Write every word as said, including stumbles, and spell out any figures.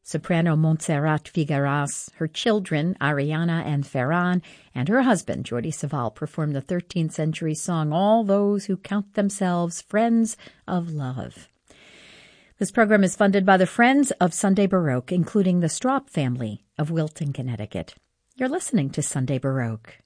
Soprano Montserrat Figueras, her children, Ariana and Ferran, and her husband, Jordi Savall, performed the thirteenth century song, All Those Who Count Themselves Friends of Love. This program is funded by the Friends of Sunday Baroque, including the Straub family of Wilton, Connecticut. You're listening to Sunday Baroque.